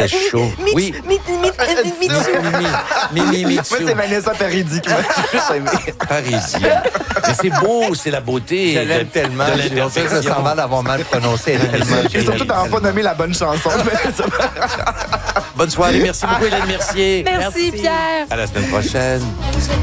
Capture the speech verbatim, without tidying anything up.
C'était chaud. Mi- Oui. mi- mi- mi- mi- Mimi Moi, Mitsu. c'est Vanessa Paradis qui m'a juste aimé. Parisien. Mais c'est beau, c'est la beauté. Je l'aime de- tellement. De J'ai on dirait que je l'imperfection. sens mal d'avoir mal prononcé. Elle est tellement- Et surtout d'avoir pas nommé la bonne chanson. Bonne soirée. Merci beaucoup, Hélène Mercier. Merci, Pierre. À la semaine prochaine.